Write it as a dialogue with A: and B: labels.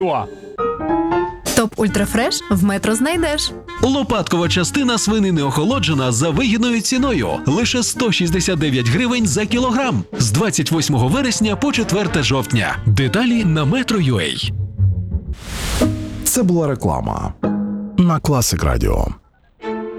A: Топ Ультрафреш в Метро знайдеш.
B: Лопаткова частина свинини охолоджена за вигідною ціною. Лише 169 гривень за кілограм. З 28 вересня по 4 жовтня. Деталі на Metro.ua.
C: Це була реклама на Класик Радіо.